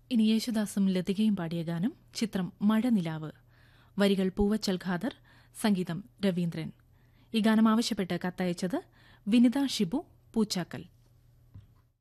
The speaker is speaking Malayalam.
ഇനി യേശുദാസും ലതികയും പാടിയ ഗാനം. ചിത്രം മഴനിലാവ്. വരികൾ പൂവച്ചൽ ഖാദർ, സംഗീതം രവീന്ദ്രൻ. ഈ ഗാനം ആവശ്യപ്പെട്ട് കത്തയച്ചത് വിനിത ഷിബു പൂച്ചാക്കൽ.